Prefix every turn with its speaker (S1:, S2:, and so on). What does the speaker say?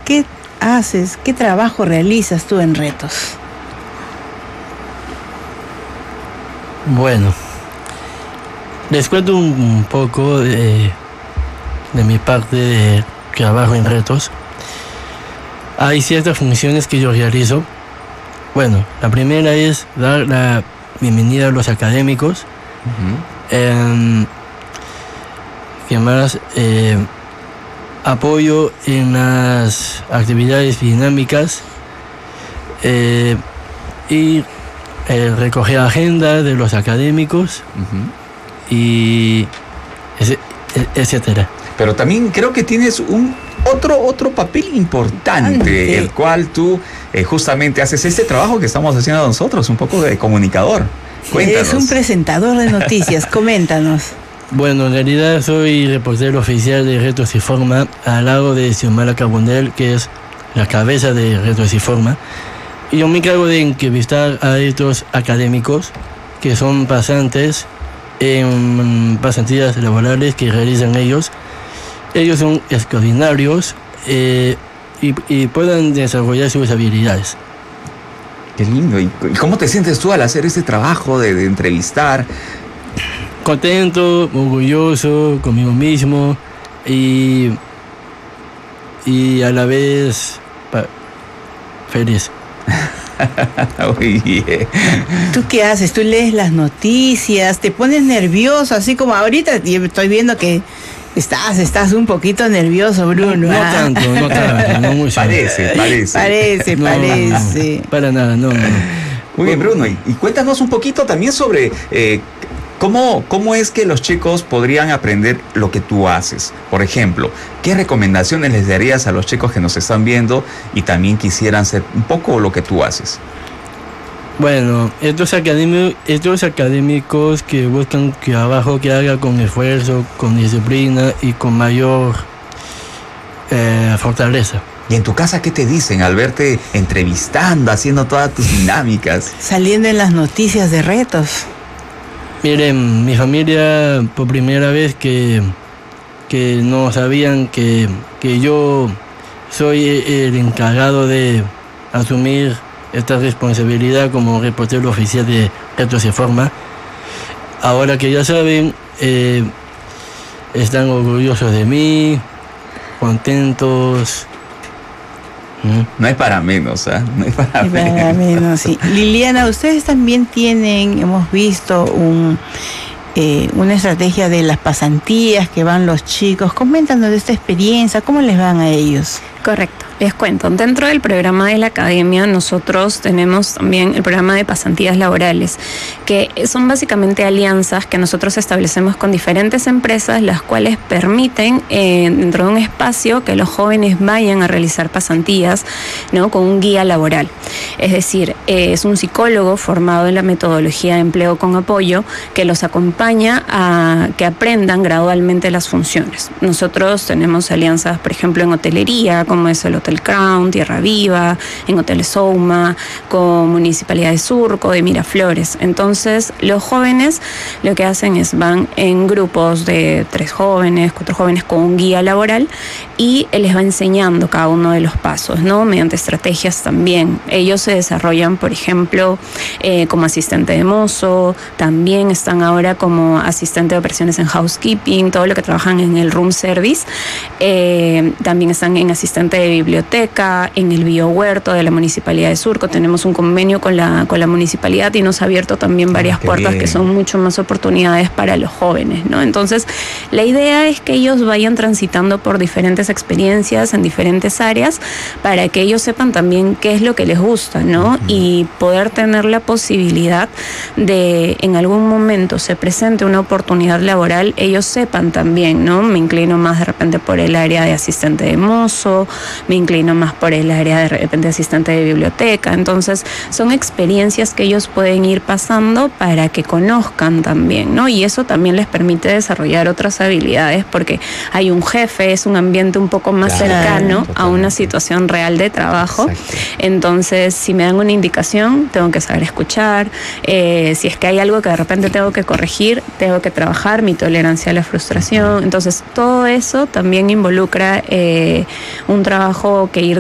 S1: ¿qué haces? ¿Qué trabajo realizas tú en Retos?
S2: Bueno, les cuento un poco de mi parte de trabajo en Retos. Hay ciertas funciones que yo realizo. Bueno, la primera es dar la bienvenida a los académicos. ¿Qué más? Apoyo en las actividades dinámicas y recoger agenda de los académicos y etcétera.
S3: Pero también creo que tienes otro papel importante, el cual tú justamente haces este trabajo que estamos haciendo nosotros, un poco de comunicador. Cuéntanos.
S1: Eres un presentador de noticias, coméntanos.
S2: Bueno, en realidad soy reportero oficial de Retos y Forma, al lado de Xiomara Carbonell, que es la cabeza de Retos y Forma. Y yo me encargo de entrevistar a estos académicos que son pasantes en pasantías laborales que realizan ellos. Ellos son extraordinarios y puedan desarrollar sus habilidades.
S3: Qué lindo. ¿Y cómo te sientes tú al hacer este trabajo de entrevistar?
S2: Contento, orgulloso conmigo mismo y a la vez feliz.
S1: Muy bien. ¿Tú qué haces? ¿Tú lees las noticias? ¿Te pones nervioso? Así como ahorita estoy viendo que estás un poquito nervioso, Bruno.
S2: No tanto, no mucho.
S3: Parece.
S2: No, para nada, no.
S3: Muy bien, Bruno. Y cuéntanos un poquito también sobre ¿cómo es que los chicos podrían aprender lo que tú haces? Por ejemplo, ¿qué recomendaciones les darías a los chicos que nos están viendo y también quisieran hacer un poco lo que tú haces?
S2: Bueno, estos académicos que buscan trabajo que haga con esfuerzo, con disciplina y con mayor fortaleza.
S3: ¿Y en tu casa qué te dicen al verte entrevistando, haciendo todas tus dinámicas?
S1: Saliendo en las noticias de Retos.
S2: Miren, mi familia por primera vez que no sabían que yo soy el encargado de asumir esta responsabilidad como reportero oficial de Retos y Forma. Ahora que ya saben, están orgullosos de mí, contentos.
S3: No hay para menos, ¿eh? No hay para menos.
S1: Sí. Liliana, ustedes también hemos visto una estrategia de las pasantías que van los chicos. Coméntanos de esta experiencia, ¿cómo les van a ellos?
S4: Correcto. Les cuento, dentro del programa de la academia nosotros tenemos también el programa de pasantías laborales, que son básicamente alianzas que nosotros establecemos con diferentes empresas, las cuales permiten dentro de un espacio que los jóvenes vayan a realizar pasantías, ¿no? Con un guía laboral. Es decir, es un psicólogo formado en la metodología de empleo con apoyo que los acompaña a que aprendan gradualmente las funciones. Nosotros tenemos alianzas, por ejemplo, en hotelería, como es el Hotel Crown, Tierra Viva, en Hoteles Souma, con Municipalidad de Surco, de Miraflores. Entonces, los jóvenes lo que hacen es van en grupos de 3 jóvenes, 4 jóvenes con un guía laboral y les va enseñando cada uno de los pasos, ¿no? Mediante estrategias también. Ellos se desarrollan, por ejemplo, como asistente de mozo, también están ahora como asistente de operaciones en housekeeping, todo lo que trabajan en el room service. También están en asistente de biblioteca, en el biohuerto de la Municipalidad de Surco. Tenemos un convenio con la municipalidad y nos ha abierto también varias puertas que son mucho más oportunidades para los jóvenes, ¿no? Entonces, la idea es que ellos vayan transitando por diferentes experiencias en diferentes áreas para que ellos sepan también qué es lo que les gusta, ¿no? Y poder tener la posibilidad de, en algún momento se presente una oportunidad laboral, ellos sepan también, ¿no? Me inclino más de repente por el área de asistente de mozo, me inclino más por el área de repente asistente de biblioteca. Entonces son experiencias que ellos pueden ir pasando para que conozcan también, ¿no? Y eso también les permite desarrollar otras habilidades porque hay un jefe, es un ambiente un poco más cercano a una situación real de trabajo. Exacto. Entonces, si me dan una indicación, tengo que saber escuchar. Si es que hay algo que de repente tengo que corregir, tengo que trabajar mi tolerancia a la frustración. Entonces, todo eso también involucra un trabajo que ir